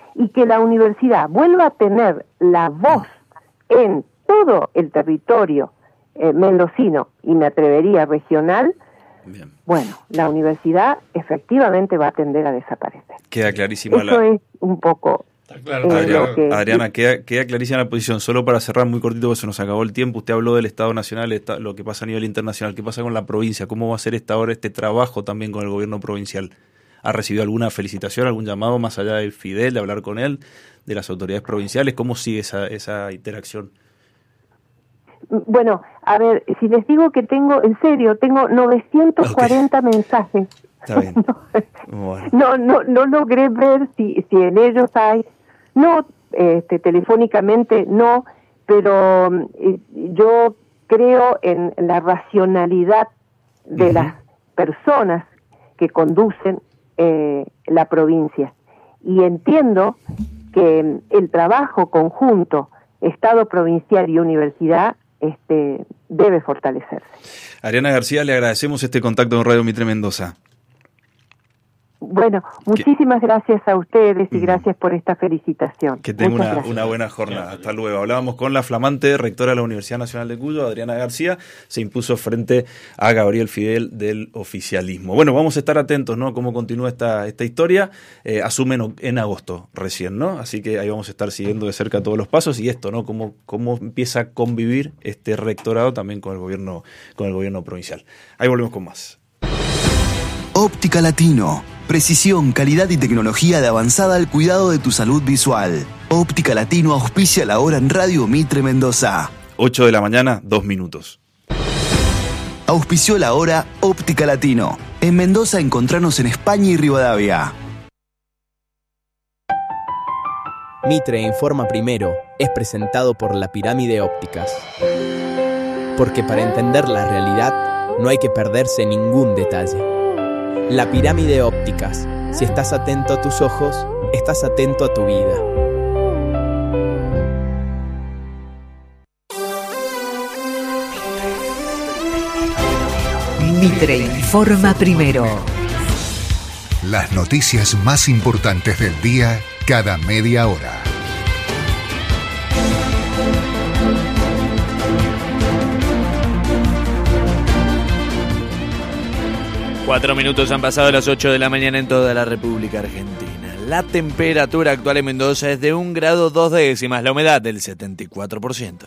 y que la universidad vuelva a tener la voz en todo el territorio mendocino, y me atrevería regional, bien, bueno, la universidad efectivamente va a tender a desaparecer. Queda clarísima. Eso es un poco... Claro. Adriana, queda clarísima la posición. Solo para cerrar muy cortito, porque se nos acabó el tiempo. Usted habló del Estado Nacional, lo que pasa a nivel internacional. ¿Qué pasa con la provincia? ¿Cómo va a ser ahora este trabajo también con el gobierno provincial? ¿Ha recibido alguna felicitación, algún llamado más allá de Fidel, de hablar con él, de las autoridades provinciales? ¿Cómo sigue esa interacción? Bueno, a ver, si les digo que tengo 940 mensajes. Está bien. No logré ver si en ellos hay... No, telefónicamente no, pero yo creo en la racionalidad de las personas que conducen la provincia. Y entiendo que el trabajo conjunto, Estado provincial y universidad, debe fortalecerse. Adriana García, le agradecemos este contacto con Radio Mitre Mendoza. Bueno, muchísimas gracias a ustedes y gracias por esta felicitación. Que tenga una buena jornada. Hasta luego. Hablábamos con la flamante rectora de la Universidad Nacional de Cuyo, Adriana García, se impuso frente a Gabriel Fidel del oficialismo. Bueno, vamos a estar atentos, ¿no? Cómo continúa esta historia. Asumen en agosto recién, ¿no? Así que ahí vamos a estar siguiendo de cerca todos los pasos y esto, ¿no? Cómo empieza a convivir este rectorado también con el gobierno provincial. Ahí volvemos con más. Óptica Latino. Precisión, calidad y tecnología de avanzada al cuidado de tu salud visual. Óptica Latino auspicia la hora en Radio Mitre Mendoza. 8 de la mañana, 2 minutos. Auspició la hora Óptica Latino. En Mendoza encontranos en España y Rivadavia. Mitre Informa Primero es presentado por La Pirámide Ópticas. Porque para entender la realidad no hay que perderse ningún detalle. La Pirámide Ópticas. Si estás atento a tus ojos, estás atento a tu vida. Mitre Informa Primero. Las noticias más importantes del día cada media hora. Cuatro minutos han pasado las 8 de la mañana en toda la República Argentina. La temperatura actual en Mendoza es de 1 grado 2 décimas, la humedad del 74%.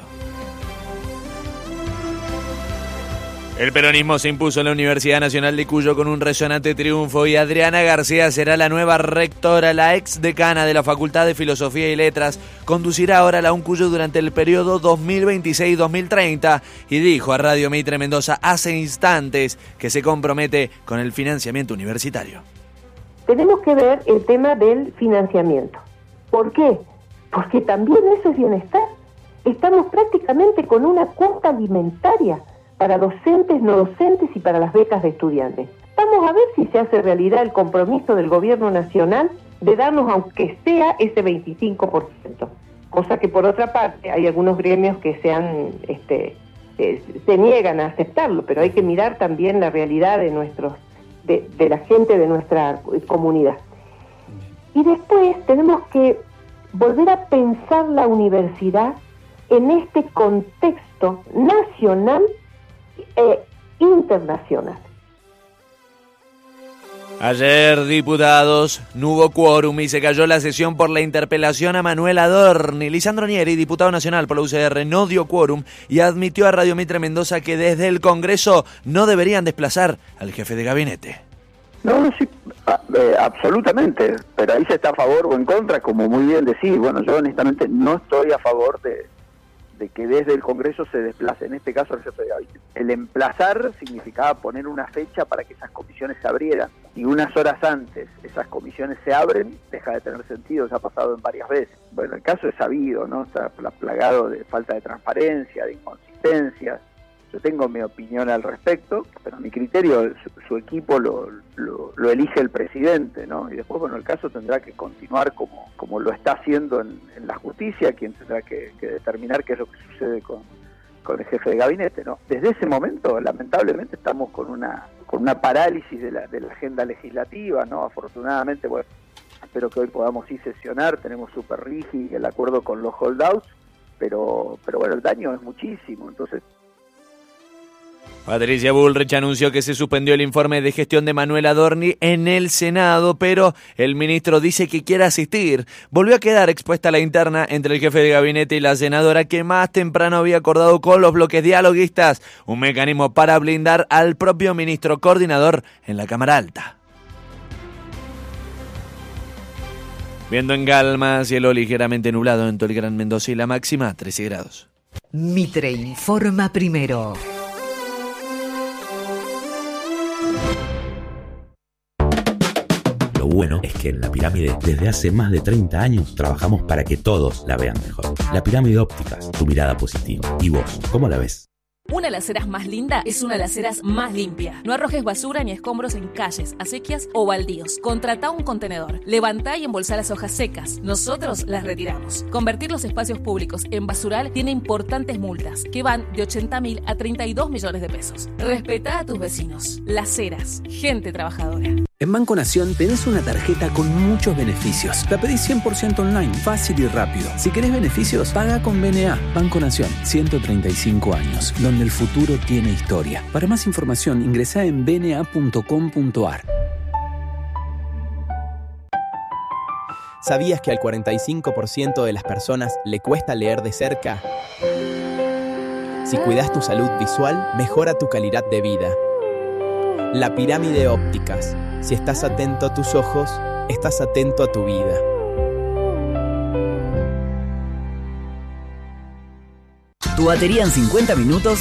El peronismo se impuso en la Universidad Nacional de Cuyo con un resonante triunfo y Adriana García será la nueva rectora. La ex decana de la Facultad de Filosofía y Letras conducirá ahora la UNCuyo durante el periodo 2026-2030 y dijo a Radio Mitre Mendoza hace instantes que se compromete con el financiamiento universitario. Tenemos que ver el tema del financiamiento. ¿Por qué? Porque también eso es bienestar. Estamos prácticamente con una cuota alimentaria para docentes, no docentes y para las becas de estudiantes. Vamos a ver si se hace realidad el compromiso del gobierno nacional de darnos aunque sea ese 25%, cosa que por otra parte hay algunos gremios que se niegan a aceptarlo, pero hay que mirar también la realidad de la gente de nuestra comunidad. Y después tenemos que volver a pensar la universidad en este contexto nacional e internacional. Ayer, diputados, no hubo quórum y se cayó la sesión por la interpelación a Manuel Adorni. Lisandro Nieri, diputado nacional por la UCR, no dio quórum y admitió a Radio Mitre Mendoza que desde el Congreso no deberían desplazar al jefe de gabinete. No, sí, absolutamente, pero ahí se está a favor o en contra, como muy bien decís. Bueno, yo honestamente no estoy a favor de que desde el Congreso se desplace, en este caso el jefe de gabinete. El emplazar significaba poner una fecha para que esas comisiones se abrieran, y unas horas antes esas comisiones se abren, deja de tener sentido, se ha pasado en varias veces. Bueno, el caso es sabido, ¿no? Está plagado de falta de transparencia, de inconsistencias. Yo tengo mi opinión al respecto, pero a mi criterio su equipo lo elige el presidente, ¿no? Y después, bueno, el caso tendrá que continuar como lo está haciendo en la justicia, quien tendrá que determinar qué es lo que sucede con el jefe de gabinete, ¿no? Desde ese momento, lamentablemente, estamos con una parálisis de la agenda legislativa, ¿no? Afortunadamente, bueno, espero que hoy podamos sí sesionar, tenemos super rígido el acuerdo con los holdouts, pero bueno, el daño es muchísimo, entonces... Patricia Bullrich anunció que se suspendió el informe de gestión de Manuel Adorni en el Senado, pero el ministro dice que quiere asistir. Volvió a quedar expuesta la interna entre el jefe de gabinete y la senadora, que más temprano había acordado con los bloques dialoguistas un mecanismo para blindar al propio ministro coordinador en la Cámara Alta. Viendo en calma, cielo ligeramente nublado en todo el Gran Mendoza y la máxima 13 grados. Mitre informa primero. Lo bueno es que en La Pirámide, desde hace más de 30 años, trabajamos para que todos la vean mejor. La Pirámide Ópticas, tu mirada positiva. ¿Y vos, cómo la ves? Una alacera más linda es una alacera más limpia. No arrojes basura ni escombros en calles, acequias o baldíos. Contratá un contenedor. Levantá y embolsá las hojas secas. Nosotros las retiramos. Convertir los espacios públicos en basural tiene importantes multas que van de 80.000 a 32 millones de pesos. Respetá a tus vecinos. Laceras, gente trabajadora. En Banco Nación tenés una tarjeta con muchos beneficios. La pedís 100% online, fácil y rápido. Si querés beneficios, paga con BNA. Banco Nación, 135 años, donde el futuro tiene historia. Para más información, ingresá en bna.com.ar. ¿Sabías que al 45% de las personas le cuesta leer de cerca? Si cuidas tu salud visual, mejora tu calidad de vida. La Pirámide Ópticas. Si estás atento a tus ojos, estás atento a tu vida. Tu batería en 50 minutos